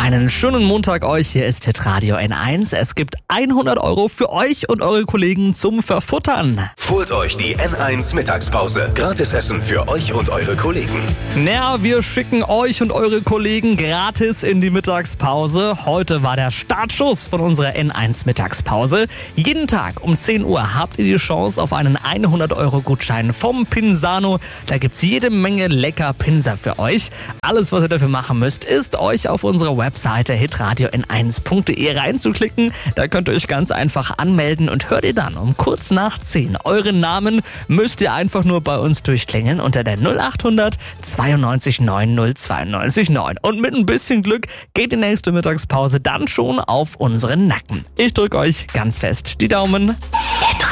Einen schönen Montag euch, hier ist Hitradio N1. Es gibt 100 € für euch und eure Kollegen zum Verfuttern. Holt euch die N1 Mittagspause. Gratis Essen für euch und eure Kollegen. Na, wir schicken euch und eure Kollegen gratis in die Mittagspause. Heute war der Startschuss von unserer N1 Mittagspause. Jeden Tag um 10 Uhr habt ihr die Chance auf einen 100 € Gutschein vom Pinsano. Da gibt's jede Menge lecker Pinsa für euch. Alles, was ihr dafür machen müsst, ist euch auf unsere Webseite hitradio n1.de reinzuklicken. Da könnt ihr euch ganz einfach anmelden und hört ihr dann um kurz nach 10 euren Namen. Müsst ihr einfach nur bei uns durchklingeln unter der 0800 92 9 092 9. Und mit ein bisschen Glück geht die nächste Mittagspause dann schon auf unseren Nacken. Ich drücke euch ganz fest die Daumen.